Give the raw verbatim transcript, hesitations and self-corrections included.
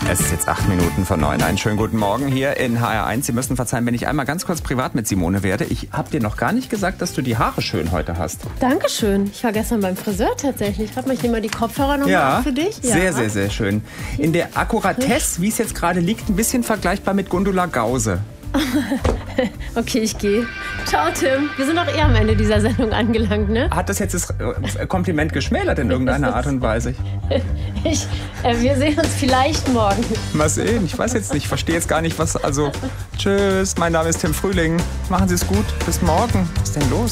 Es ist jetzt acht Minuten vor neun. Einen schönen guten Morgen hier in H R eins. Sie müssen verzeihen, wenn ich einmal ganz kurz privat mit Simone werde. Ich habe dir noch gar nicht gesagt, dass du die Haare schön heute hast. Dankeschön. Ich war gestern beim Friseur tatsächlich. Warte mal, ich nehme mal die Kopfhörer nochmal Ja, ab für dich. Ja, sehr, sehr, sehr schön. In der Akkuratesse, wie es jetzt gerade liegt, ein bisschen vergleichbar mit Gundula Gause. Okay, ich gehe. Ciao, Tim. Wir sind doch eher am Ende dieser Sendung angelangt, ne? Hat das jetzt das Kompliment geschmälert in irgendeiner Art und Weise? Ich, äh, wir sehen uns vielleicht morgen. Mal sehen, ich weiß jetzt nicht, ich verstehe jetzt gar nicht, was, also, tschüss, mein Name ist Tim Frühling, machen Sie es gut, bis morgen, was ist denn los?